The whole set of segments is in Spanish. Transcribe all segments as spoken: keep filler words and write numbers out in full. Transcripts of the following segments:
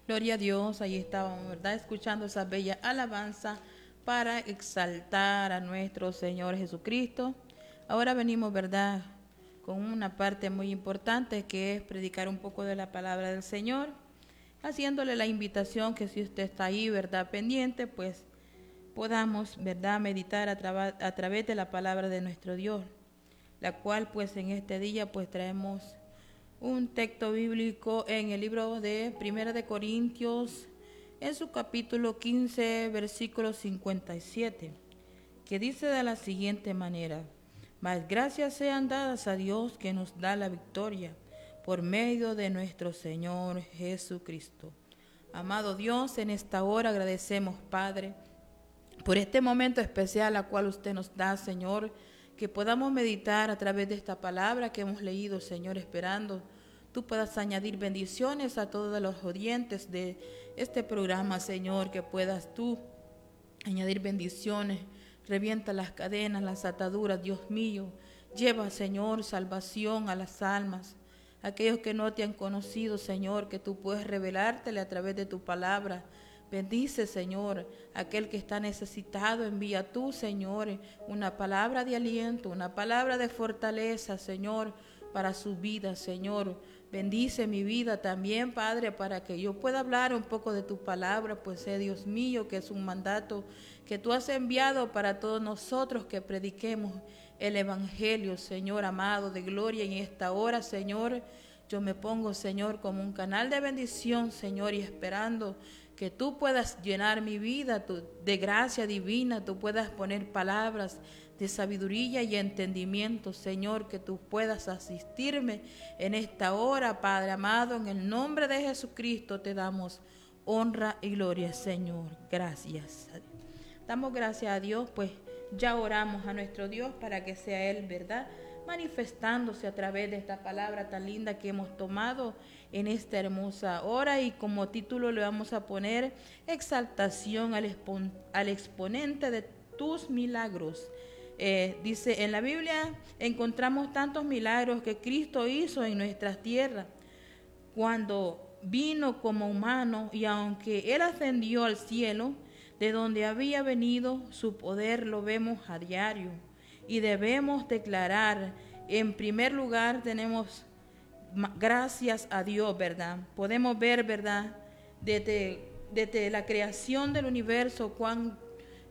Gloria a Dios, ahí estábamos, ¿verdad? Escuchando esa bella alabanza para exaltar a nuestro Señor Jesucristo. Ahora venimos, ¿verdad?, con una parte muy importante que es predicar un poco de la palabra del Señor, haciéndole la invitación que si usted está ahí, ¿verdad?, pendiente, pues podamos, ¿verdad?, meditar a, tra a través de la palabra de nuestro Dios, la cual pues en este día pues traemos un texto bíblico en el libro de Primera de Corintios, en su capítulo quince, versículo cincuenta y siete, que dice de la siguiente manera: mas gracias sean dadas a Dios que nos da la victoria por medio de nuestro Señor Jesucristo. Amado Dios, en esta hora agradecemos, Padre, por este momento especial a cual usted nos da, Señor, que podamos meditar a través de esta palabra que hemos leído, Señor, esperando tú puedas añadir bendiciones a todos los oyentes de este programa, Señor, que puedas tú añadir bendiciones, revienta las cadenas, las ataduras, Dios mío, lleva, Señor, salvación a las almas, aquellos que no te han conocido, Señor, que tú puedes revelártele a través de tu palabra. Bendice, Señor, aquel que está necesitado, envía tú, Señor, una palabra de aliento, una palabra de fortaleza, Señor, para su vida, Señor. Bendice mi vida también, Padre, para que yo pueda hablar un poco de tu palabra, pues sé, Dios mío, que es un mandato que tú has enviado para todos nosotros que prediquemos el Evangelio, Señor amado, de gloria. Y en esta hora, Señor, yo me pongo, Señor, como un canal de bendición, Señor, y esperando que tú puedas llenar mi vida de gracia divina, tú puedas poner palabras de sabiduría y entendimiento, Señor, que tú puedas asistirme en esta hora, Padre amado. En el nombre de Jesucristo te damos honra y gloria, Señor. Gracias. Damos gracias a Dios, pues ya oramos a nuestro Dios para que sea Él, ¿verdad?, manifestándose a través de esta palabra tan linda que hemos tomado en esta hermosa hora, y como título le vamos a poner exaltación al, expon al exponente de tus milagros. Eh, dice, en la Biblia encontramos tantos milagros que Cristo hizo en nuestras tierras cuando vino como humano, y aunque Él ascendió al cielo, de donde había venido, su poder lo vemos a diario. Y debemos declarar, en primer lugar, tenemos gracias a Dios, ¿verdad? Podemos ver, ¿verdad?, desde, desde la creación del universo, cuán,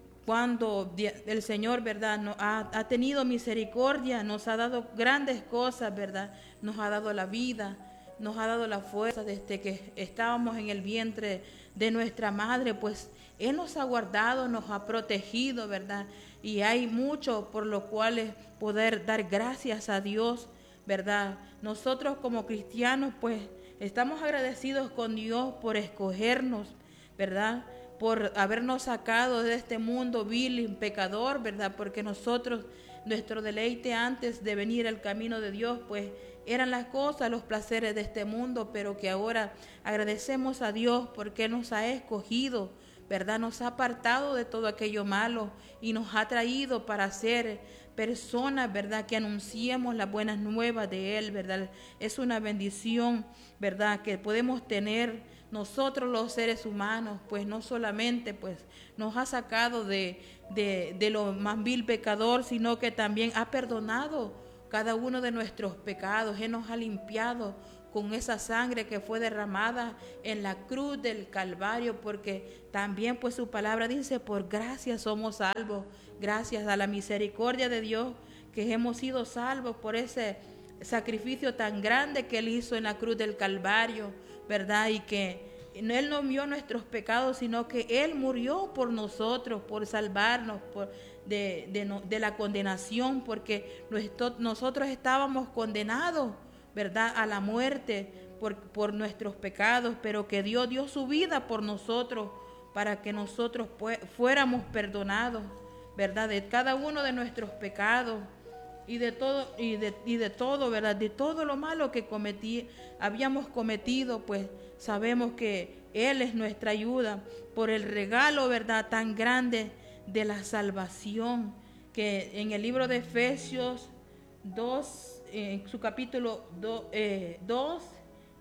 cuando el Señor, ¿verdad?, nos ha, ha tenido misericordia, nos ha dado grandes cosas, ¿verdad? Nos ha dado la vida, nos ha dado la fuerza desde que estábamos en el vientre de nuestra madre, pues Él nos ha guardado, nos ha protegido, ¿verdad? Y hay mucho por lo cual poder dar gracias a Dios, ¿verdad? Nosotros como cristianos, pues, estamos agradecidos con Dios por escogernos, ¿verdad?, por habernos sacado de este mundo vil y pecador, ¿verdad?, porque nosotros, nuestro deleite antes de venir al camino de Dios, pues, eran las cosas, los placeres de este mundo, pero que ahora agradecemos a Dios porque nos ha escogido, ¿verdad?, nos ha apartado de todo aquello malo y nos ha traído para ser personas, ¿verdad?, que anunciemos las buenas nuevas de Él, ¿verdad? Es una bendición, ¿verdad?, que podemos tener nosotros los seres humanos, pues no solamente pues nos ha sacado de, de, de lo más vil pecador, sino que también ha perdonado cada uno de nuestros pecados. Él nos ha limpiado con esa sangre que fue derramada en la cruz del Calvario, porque también pues su palabra dice, por gracia somos salvos, gracias a la misericordia de Dios que hemos sido salvos por ese sacrificio tan grande que Él hizo en la cruz del Calvario, ¿verdad? Y que Él no vio nuestros pecados, sino que Él murió por nosotros, por salvarnos por, de, de, de la condenación, porque nuestro, nosotros estábamos condenados, ¿verdad?, a la muerte por, por nuestros pecados, pero que Dios dio su vida por nosotros para que nosotros fuéramos perdonados, ¿verdad?, de cada uno de nuestros pecados y de todo, y de, y de todo, ¿verdad?, de todo lo malo que cometí, habíamos cometido, pues sabemos que Él es nuestra ayuda por el regalo, ¿verdad?, tan grande de la salvación, que en el libro de Efesios dos, en su capítulo dos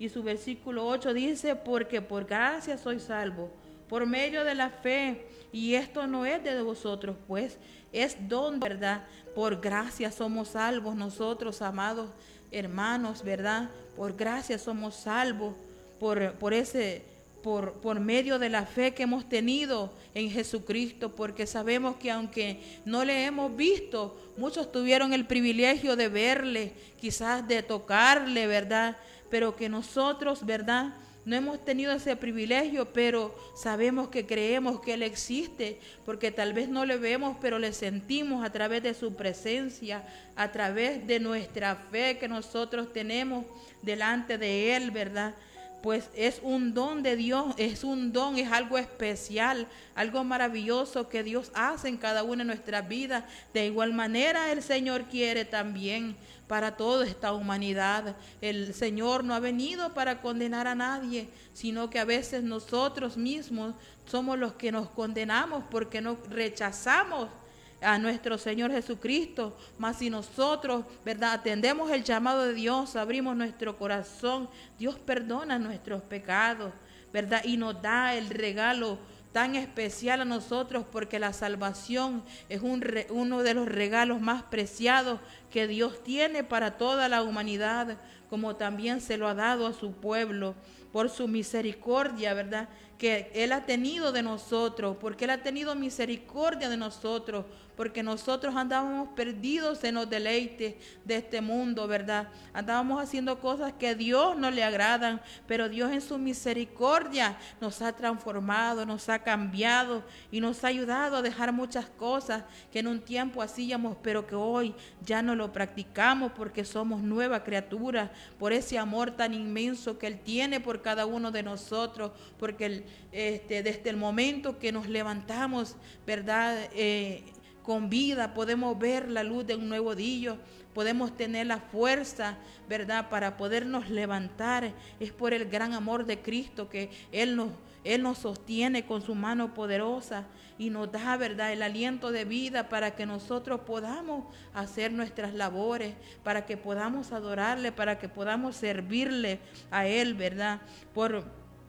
y su versículo ocho dice, porque por gracia soy salvo, por medio de la fe, y esto no es de vosotros, pues es don, ¿verdad? Por gracia somos salvos nosotros, amados hermanos, ¿verdad? Por gracia somos salvos, por, por ese... Por, por medio de la fe que hemos tenido en Jesucristo, porque sabemos que aunque no le hemos visto, muchos tuvieron el privilegio de verle, quizás de tocarle, ¿verdad? Pero que nosotros, ¿verdad?, no hemos tenido ese privilegio, pero sabemos que creemos que Él existe, porque tal vez no le vemos, pero le sentimos a través de su presencia, a través de nuestra fe que nosotros tenemos delante de Él, ¿verdad? Pues es un don de Dios, es un don, es algo especial, algo maravilloso que Dios hace en cada una de nuestras vidas. De igual manera el Señor quiere también para toda esta humanidad. El Señor no ha venido para condenar a nadie, sino que a veces nosotros mismos somos los que nos condenamos porque no rechazamos a nuestro Señor Jesucristo. Mas si nosotros, ¿verdad?, atendemos el llamado de Dios, abrimos nuestro corazón, Dios perdona nuestros pecados, ¿verdad?, y nos da el regalo tan especial a nosotros, porque la salvación es un re, uno de los regalos más preciados que Dios tiene para toda la humanidad, como también se lo ha dado a su pueblo por su misericordia, ¿verdad?, que Él ha tenido de nosotros, porque Él ha tenido misericordia de nosotros, porque nosotros andábamos perdidos en los deleites de este mundo, ¿verdad? Andábamos haciendo cosas que a Dios no le agradan, pero Dios en su misericordia nos ha transformado, nos ha cambiado y nos ha ayudado a dejar muchas cosas que en un tiempo hacíamos, pero que hoy ya no lo practicamos porque somos nueva criatura, por ese amor tan inmenso que Él tiene por cada uno de nosotros, porque el, este, desde el momento que nos levantamos, ¿verdad?, Eh, con vida, podemos ver la luz de un nuevo día, podemos tener la fuerza, ¿verdad?, para podernos levantar. Es por el gran amor de Cristo que Él nos, Él nos sostiene con su mano poderosa y nos da, ¿verdad?, el aliento de vida para que nosotros podamos hacer nuestras labores, para que podamos adorarle, para que podamos servirle a Él, ¿verdad?, por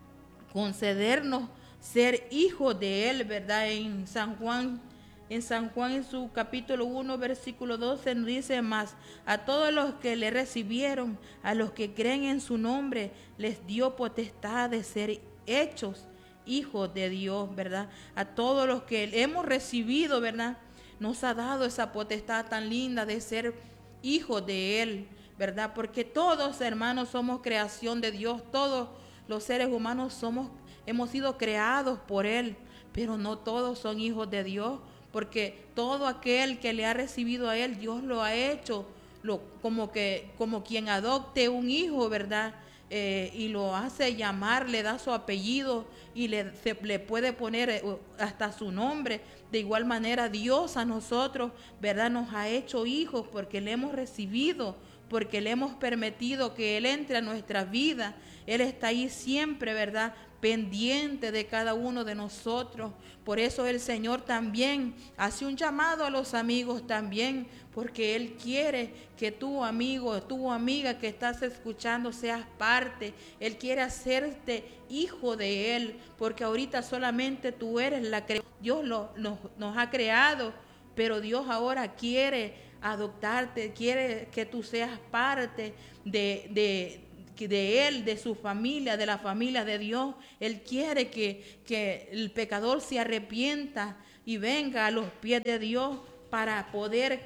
concedernos ser hijos de Él, ¿verdad? En San Juan En San Juan, en su capítulo uno, versículo doce, nos dice más: a todos los que le recibieron, a los que creen en su nombre, les dio potestad de ser hechos hijos de Dios, ¿verdad? A todos los que hemos recibido, ¿verdad?, nos ha dado esa potestad tan linda de ser hijos de Él, ¿verdad? Porque todos, hermanos, somos creación de Dios, todos los seres humanos somos, hemos sido creados por Él, pero no todos son hijos de Dios, porque todo aquel que le ha recibido a Él, Dios lo ha hecho lo, como, que, como quien adopte un hijo, ¿verdad? Eh, y lo hace llamar, le da su apellido y le, se, le puede poner hasta su nombre. De igual manera, Dios a nosotros, ¿verdad?, nos ha hecho hijos porque le hemos recibido, porque le hemos permitido que Él entre a nuestra vida. Él está ahí siempre, ¿verdad?, pendiente de cada uno de nosotros. Por eso el Señor también hace un llamado a los amigos también, porque Él quiere que tu amigo, tu amiga que estás escuchando seas parte. Él quiere hacerte hijo de Él, porque ahorita solamente tú eres la creación. Dios lo, lo, nos ha creado, pero Dios ahora quiere adoptarte, quiere que tú seas parte de, de de Él, de su familia, de la familia de Dios. Él quiere que, que el pecador se arrepienta y venga a los pies de Dios para poder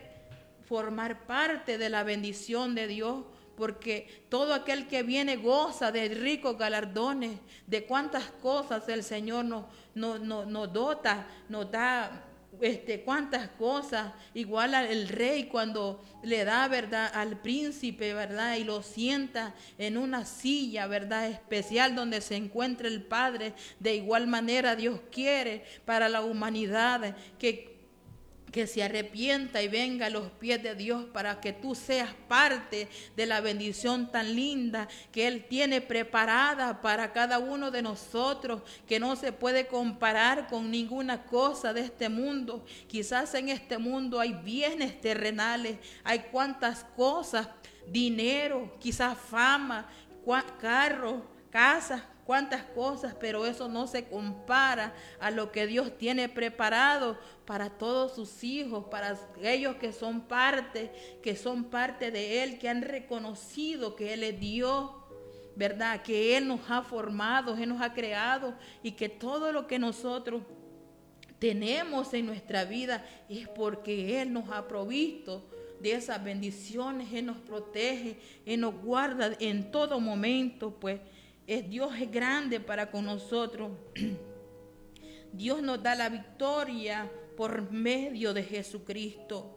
formar parte de la bendición de Dios, porque todo aquel que viene goza de ricos galardones, de cuántas cosas el Señor nos, nos, nos, nos dota, nos da. Este, cuántas cosas, igual al rey cuando le da, ¿verdad?, al príncipe, ¿verdad?, y lo sienta en una silla, ¿verdad?, especial donde se encuentra el Padre. De igual manera Dios quiere para la humanidad que que se arrepienta y venga a los pies de Dios para que tú seas parte de la bendición tan linda que Él tiene preparada para cada uno de nosotros, que no se puede comparar con ninguna cosa de este mundo. Quizás en este mundo hay bienes terrenales, hay cuantas cosas, dinero, quizás fama, carros, casas, cuántas cosas, pero eso no se compara a lo que Dios tiene preparado para todos sus hijos, para ellos que son parte, que son parte de Él, que han reconocido que Él es Dios, ¿verdad? Que Él nos ha formado, Él nos ha creado y que todo lo que nosotros tenemos en nuestra vida es porque Él nos ha provisto de esas bendiciones. Él nos protege, Él nos guarda en todo momento, pues es Dios es grande para con nosotros. Dios nos da la victoria por medio de Jesucristo.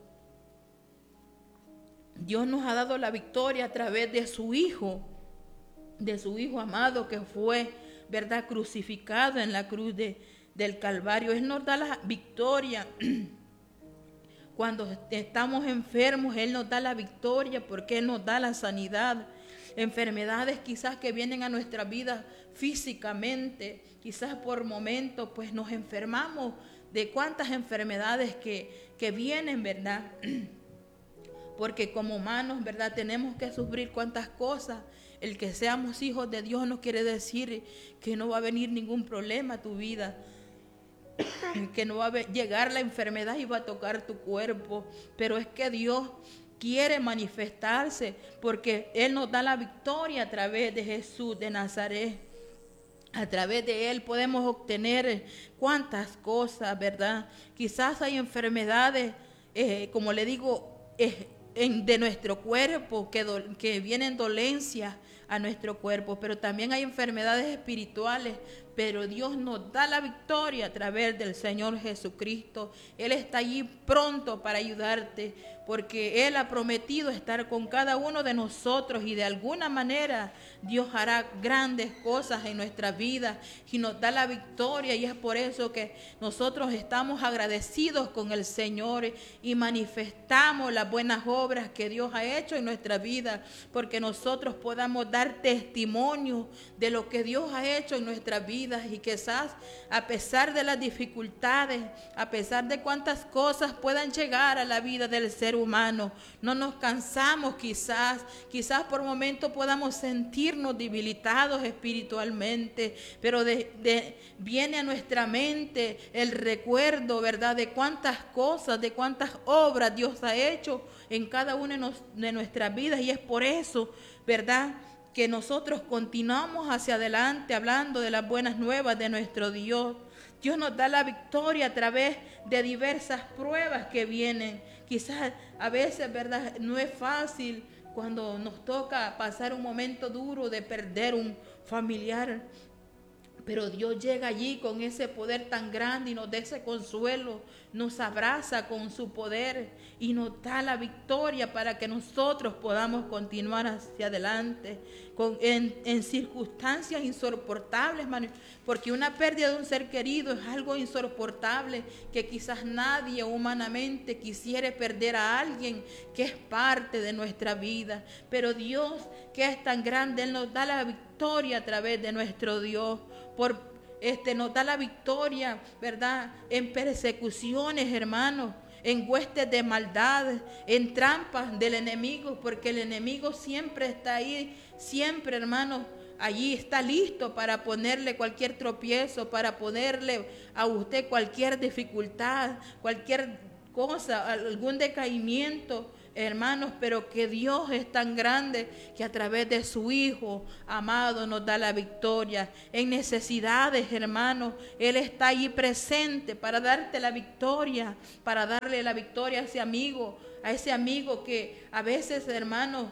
Dios nos ha dado la victoria a través de su Hijo, de su Hijo amado que fue, ¿verdad?, crucificado en la cruz de, del Calvario. Él nos da la victoria. Cuando estamos enfermos, Él nos da la victoria porque Él nos da la sanidad. Enfermedades quizás que vienen a nuestra vida físicamente, quizás por momentos pues nos enfermamos de cuántas enfermedades que, que vienen, ¿verdad? Porque como humanos, ¿verdad?, tenemos que sufrir cuántas cosas. El que seamos hijos de Dios no quiere decir que no va a venir ningún problema a tu vida, que no va a llegar la enfermedad y va a tocar tu cuerpo, pero es que Dios quiere manifestarse porque Él nos da la victoria a través de Jesús de Nazaret. A través de Él podemos obtener cuántas cosas, ¿verdad? Quizás hay enfermedades, eh, como le digo, eh, en, de nuestro cuerpo, que, do, que vienen dolencias a nuestro cuerpo, pero también hay enfermedades espirituales, pero Dios nos da la victoria a través del Señor Jesucristo. Él está allí pronto para ayudarte, porque Él ha prometido estar con cada uno de nosotros y de alguna manera Dios hará grandes cosas en nuestra vida y nos da la victoria, y es por eso que nosotros estamos agradecidos con el Señor y manifestamos las buenas obras que Dios ha hecho en nuestra vida, porque nosotros podamos dar testimonio de lo que Dios ha hecho en nuestra vida. Y quizás a pesar de las dificultades, a pesar de cuántas cosas puedan llegar a la vida del ser humano, no nos cansamos quizás, quizás por momentos podamos sentirnos debilitados espiritualmente, pero de, de, viene a nuestra mente el recuerdo, ¿verdad?, de cuántas cosas, de cuántas obras Dios ha hecho en cada una de, nos, de nuestras vidas, y es por eso, ¿verdad?, que nosotros continuamos hacia adelante hablando de las buenas nuevas de nuestro Dios. Dios nos da la victoria a través de diversas pruebas que vienen. Quizás a veces, ¿verdad?, no es fácil cuando nos toca pasar un momento duro de perder un familiar, pero Dios llega allí con ese poder tan grande y nos da ese consuelo, nos abraza con su poder y nos da la victoria para que nosotros podamos continuar hacia adelante con, en, en circunstancias insoportables, porque una pérdida de un ser querido es algo insoportable que quizás nadie humanamente quisiera perder a alguien que es parte de nuestra vida, pero Dios, que es tan grande, Él nos da la victoria a través de nuestro Dios. Por este nos da la victoria, ¿verdad?, en persecuciones, hermanos, en huestes de maldad, en trampas del enemigo, porque el enemigo siempre está ahí, siempre, hermanos, allí está listo para ponerle cualquier tropiezo, para ponerle a usted cualquier dificultad, cualquier cosa, algún decaimiento, hermanos, pero que Dios es tan grande que a través de su Hijo amado nos da la victoria. En necesidades, hermanos, Él está allí presente para darte la victoria, para darle la victoria a ese amigo, a ese amigo que a veces, hermanos,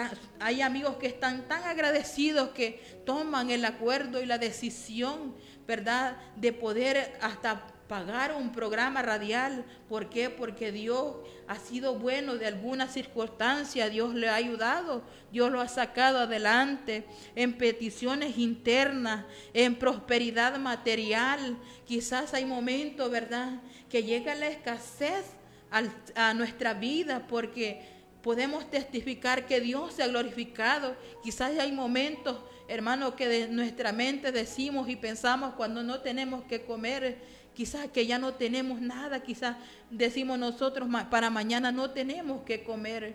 hay amigos que están tan agradecidos que toman el acuerdo y la decisión, ¿verdad?, de poder hasta pagar un programa radial. ¿Por qué? Porque Dios ha sido bueno de alguna circunstancia, Dios le ha ayudado, Dios lo ha sacado adelante en peticiones internas, en prosperidad material. Quizás hay momentos, ¿verdad?, que llega la escasez al, a nuestra vida, porque podemos testificar que Dios se ha glorificado. Quizás hay momentos, hermanos, que de nuestra mente decimos y pensamos cuando no tenemos que comer, quizás que ya no tenemos nada, quizás decimos nosotros para mañana no tenemos que comer,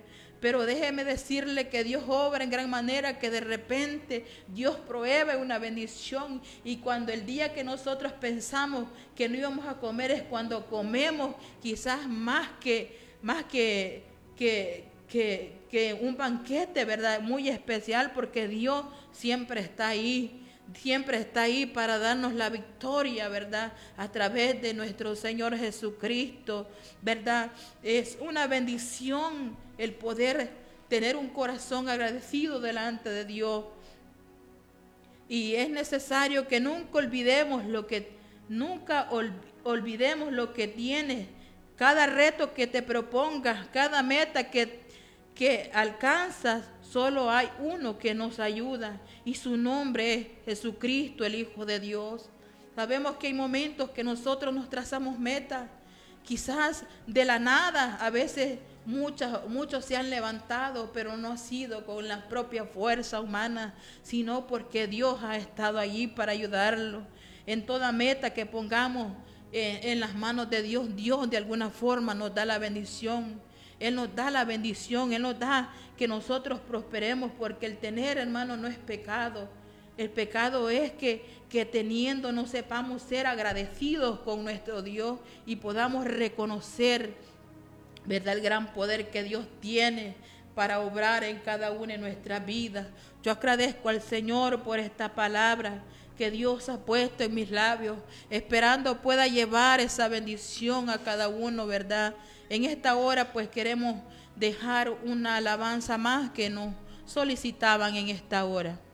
pero déjeme decirle que Dios obra en gran manera, que de repente Dios provee una bendición, y cuando el día que nosotros pensamos que no íbamos a comer es cuando comemos, quizás más que, más que, que, que, que un banquete, ¿verdad? Muy especial, porque Dios siempre está ahí. Siempre está ahí para darnos la victoria, ¿verdad? A través de nuestro Señor Jesucristo, ¿verdad? Es una bendición el poder tener un corazón agradecido delante de Dios. Y es necesario que nunca olvidemos lo que, nunca ol, olvidemos lo que tienes. Cada reto que te propongas, cada meta que, que alcanzas, solo hay uno que nos ayuda, y su nombre es Jesucristo, el Hijo de Dios. Sabemos que hay momentos que nosotros nos trazamos metas, quizás de la nada, a veces muchas, muchos se han levantado, pero no ha sido con la propia fuerza humana, sino porque Dios ha estado allí para ayudarlo. En toda meta que pongamos en, en las manos de Dios, Dios de alguna forma nos da la bendición. Él nos da la bendición, Él nos da que nosotros prosperemos, porque el tener, hermano, no es pecado. El pecado es que, que teniendo no sepamos ser agradecidos con nuestro Dios y podamos reconocer, ¿verdad?, el gran poder que Dios tiene para obrar en cada una de nuestras vidas. Yo agradezco al Señor por esta palabra que Dios ha puesto en mis labios, esperando pueda llevar esa bendición a cada uno, ¿verdad? En esta hora pues queremos dejar una alabanza más que nos solicitaban en esta hora.